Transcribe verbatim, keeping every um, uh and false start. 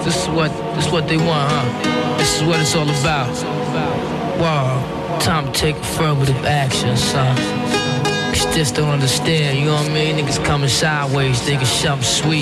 this is what, this is what they want, huh? This is what it's all about. Wow, time to take affirmative action, son. Cause just don't understand, you know what I mean? Niggas coming sideways, thinking something sweet.